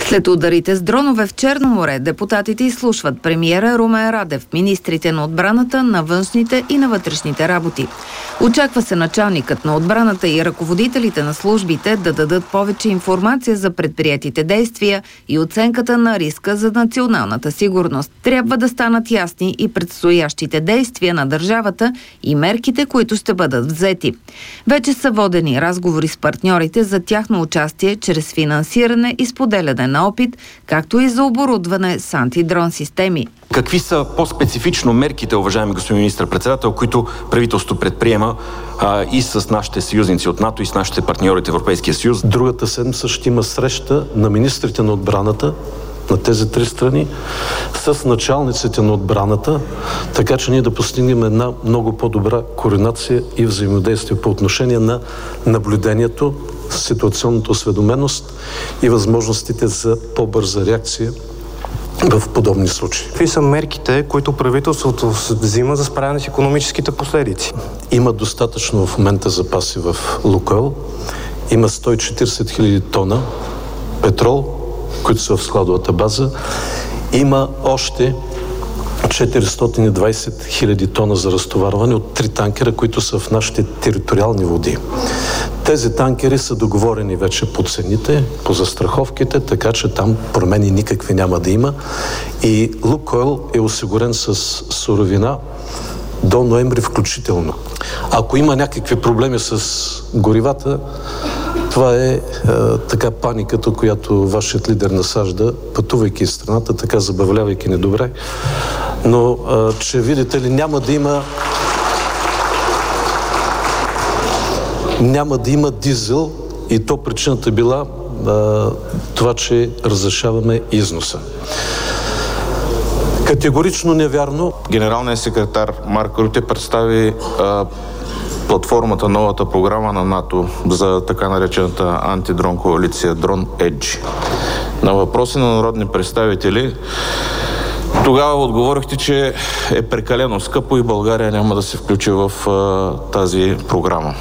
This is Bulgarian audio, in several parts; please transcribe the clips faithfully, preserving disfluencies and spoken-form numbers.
След ударите с дронове в Черно море, депутатите изслушват премиера Румен Радев, министрите на отбраната, на външните и на вътрешните работи. Очаква се началникът на отбраната и ръководителите на службите да дадат повече информация за предприетите действия и оценката на риска за националната сигурност. Трябва да станат ясни и предстоящите действия на държавата и мерките, които ще бъдат взети. Вече са водени разговори с партньорите за тяхно участие чрез финансиране и споделяне на опит, както и за оборудване с антидрон системи. Какви са по-специфично мерките, уважаеми господин министър-председател, които правителството предприема а, и с нашите съюзници от НАТО и с нашите партньори от Европейския съюз? Другата седмица ще има среща на министрите на отбраната на тези три страни с началниците на отбраната, така че ние да постигнем една много по-добра координация и взаимодействие по отношение на наблюдението, ситуационната осведоменост и възможностите за по-бърза реакция в подобни случаи. Какви са мерките, които правителството взима за справяне с икономическите последици? Има достатъчно в момента запаси в Лукойл. Има сто и четиридесет хиляди тона петрол, които са в складовата база. Има още четиристотин и двадесет хиляди тона за разтоварване от три танкера, които са в нашите териториални води. Тези танкери са договорени вече по цените, по застраховките, така че там промени никакви няма да има. И Лукойл е осигурен с суровина до ноември включително. Ако има някакви проблеми с горивата, това е, е така паниката, която вашият лидер насажда, пътувайки из страната, така забавлявайки недобре. Но, е, че видите ли, няма да има няма да има дизел и то причината била е, това, че разрешаваме износа. Категорично невярно. Генералният секретар Марк Рюте представи а, платформата, новата програма на НАТО за така наречената антидрон коалиция Drone Edge. На въпроси на народни представители тогава отговорихте, че е прекалено скъпо и България няма да се включи в а, тази програма.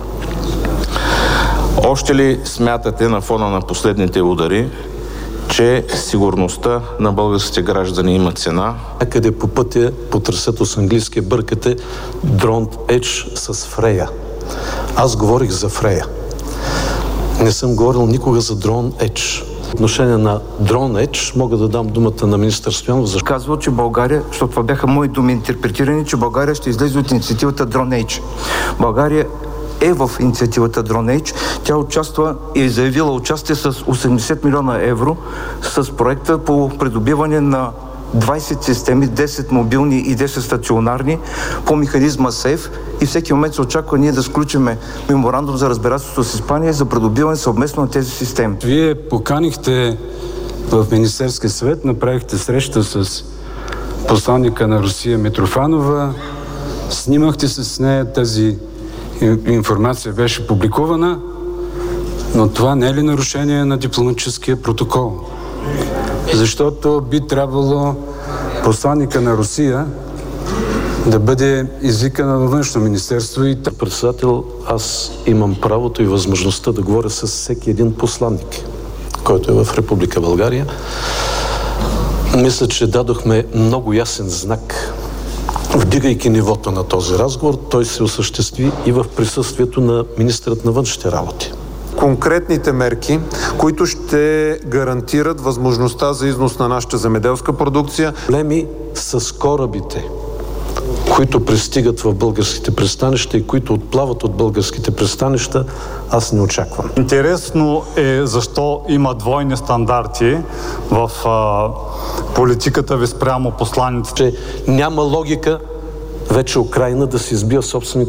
Още ли смятате на фона на последните удари, че сигурността на българските граждани има цена? Някъде по пътя, по трасето с английския бъркате Drone Edge с Фрея. Аз говорих за Фрея. Не съм говорил никога за Drone Edge. В отношение на Drone Edge мога да дам думата на министър Стоянов. За... Казва, че България, защото това бяха мои думи интерпретирани, че България ще излезе от инициативата Drone Edge. България е в инициативата Drone Edge. Тя участва и е заявила участие с осемдесет милиона евро с проекта по придобиване на двадесет системи, десет мобилни и десет стационарни по механизма СЕЙФ и всеки момент се очаква ние да сключиме меморандум за разбирателство с Испания за придобиване съвместно на тези системи. Вие поканихте в Министерския съвет, направихте среща с посланника на Русия Митрофанова, снимахте с нея, тази информация беше публикувана, но това не е ли нарушение на дипломатическия протокол? Защото би трябвало посланника на Русия да бъде извикана във Външно министерство и... Председател, аз имам правото и възможността да говоря с всеки един посланник, който е в Република България. Мисля, че дадохме много ясен знак. Вдигайки нивото на този разговор, той се осъществи и в присъствието на министърът на външните работи. Конкретните мерки, които ще гарантират възможността за износ на нашата земеделска продукция. Проблеми с корабите, които пристигат в българските пристанища и които отплават от българските пристанища, аз не очаквам. Интересно е защо има двойни стандарти в а, политиката ви спрямо посланиците. Че няма логика вече Украйна да си избия собствените